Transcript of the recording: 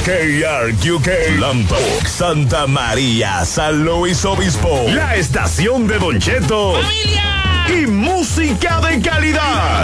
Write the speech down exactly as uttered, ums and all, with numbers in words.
K R Q K, Lambok, Santa María, San Luis Obispo. La estación de Don Cheto. ¡Familia! Y música de calidad.